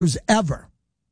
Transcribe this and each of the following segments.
ever.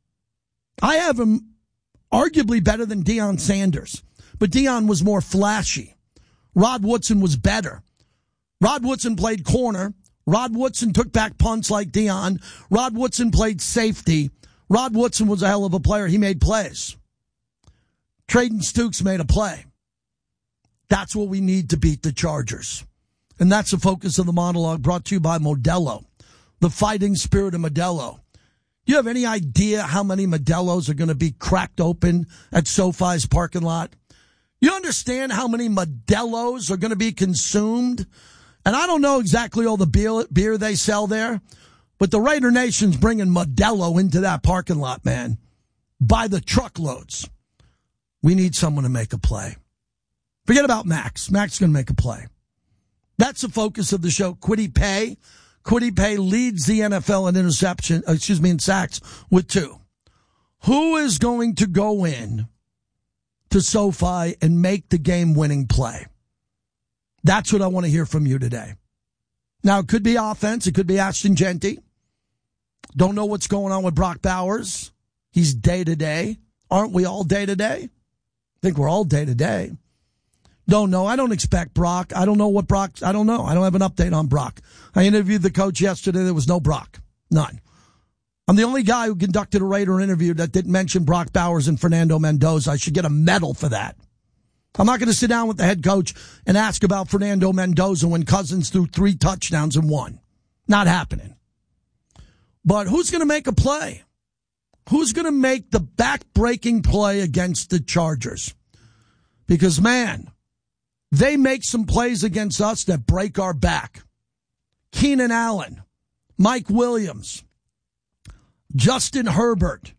I have him arguably better than Deion Sanders, but Deion was more flashy. Rod Woodson was better. Rod Woodson played corner. Rod Woodson took back punts like Deion. Rod Woodson played safety. Rod Woodson was a hell of a player. He made plays. Trayden Stukes made a play. That's what we need to beat the Chargers. And that's the focus of the monologue, brought to you by Modelo, the fighting spirit of Modelo. Do you have any idea how many Modelos are going to be cracked open at SoFi's parking lot? You understand how many Modelos are going to be consumed? And I don't know exactly all the beer they sell there, but the Raider Nation's bringing Modelo into that parking lot, man, by the truckloads. We need someone to make a play. Forget about Max. Max is going to make a play. That's the focus of the show. Kwity Paye. Kwity Paye leads the NFL in sacks with 2. Who is going to go in to SoFi and make the game-winning play? That's what I want to hear from you today. Now, it could be offense. It could be Ashton Jeanty. Don't know what's going on with Brock Bowers. He's day-to-day. Aren't we all day-to-day? I think we're all day-to-day. Don't know. I don't expect Brock. I don't know what Brock. I don't know. I don't have an update on Brock. I interviewed the coach yesterday. There was no Brock. None. I'm the only guy who conducted a Raider interview that didn't mention Brock Bowers and Fernando Mendoza. I should get a medal for that. I'm not going to sit down with the head coach and ask about Fernando Mendoza when Cousins threw 3 touchdowns and 1. Not happening. But who's going to make a play? Who's going to make the back-breaking play against the Chargers? Because, man, they make some plays against us that break our back. Keenan Allen, Mike Williams, Justin Herbert.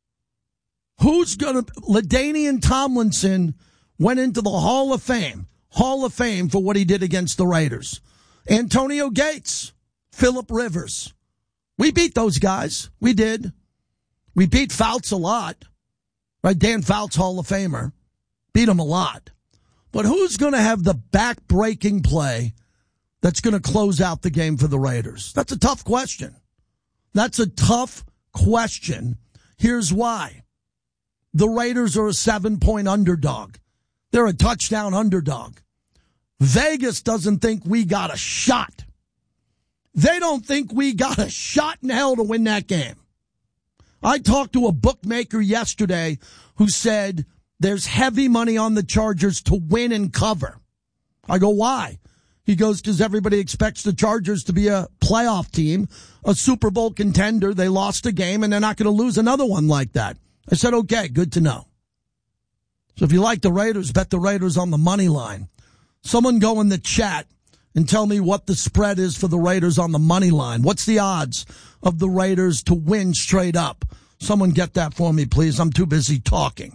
Who's going to... LaDainian Tomlinson went into the Hall of Fame for what he did against the Raiders. Antonio Gates, Phillip Rivers. We beat those guys. We did. We beat Fouts a lot. Right? Dan Fouts, Hall of Famer. Beat him a lot. But who's going to have the back-breaking play that's going to close out the game for the Raiders? That's a tough question. That's a tough question. Here's why. The Raiders are a 7-point underdog. They're a touchdown underdog. Vegas doesn't think we got a shot. They don't think we got a shot in hell to win that game. I talked to a bookmaker yesterday who said there's heavy money on the Chargers to win and cover. I go, why? He goes, because everybody expects the Chargers to be a playoff team, a Super Bowl contender. They lost a game, and they're not going to lose another one like that. I said, okay, good to know. So if you like the Raiders, bet the Raiders on the money line. Someone go in the chat and tell me what the spread is for the Raiders on the money line. What's the odds of the Raiders to win straight up? Someone get that for me, please. I'm too busy talking.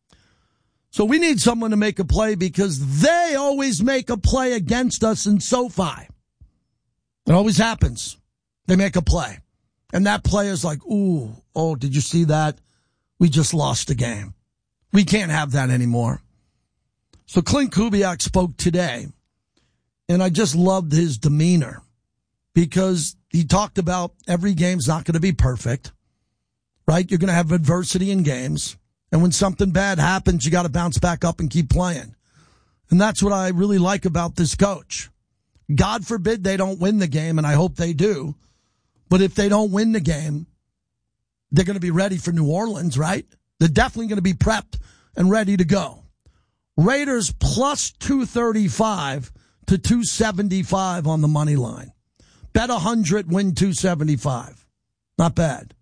So we need someone to make a play because they always make a play against us in SoFi. It always happens. They make a play. And that play is like, ooh, oh, did you see that? We just lost the game. We can't have that anymore. So Clint Kubiak spoke today, and I just loved his demeanor because he talked about every game's not going to be perfect, right? You're going to have adversity in games, and when something bad happens, you got to bounce back up and keep playing. And that's what I really like about this coach. God forbid they don't win the game, and I hope they do. But if they don't win the game, they're going to be ready for New Orleans, right? They're definitely going to be prepped and ready to go. Raiders plus 235 to 275 on the money line. Bet 100, win 275. Not bad.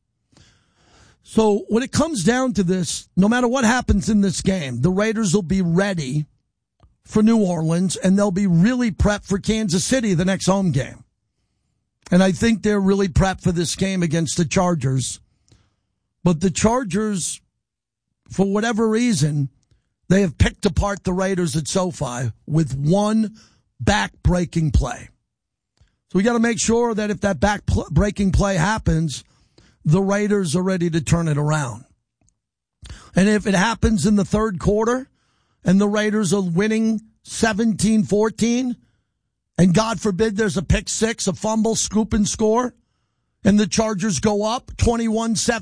So when it comes down to this, no matter what happens in this game, the Raiders will be ready for New Orleans, and they'll be really prepped for Kansas City, the next home game. And I think they're really prepped for this game against the Chargers. But the Chargers, for whatever reason, they have picked apart the Raiders at SoFi with one back-breaking play. So we got to make sure that if that back-breaking play happens, the Raiders are ready to turn it around. And if it happens in the third quarter and the Raiders are winning 17-14, and God forbid there's a pick six, a fumble, scoop and score, and the Chargers go up 21-7.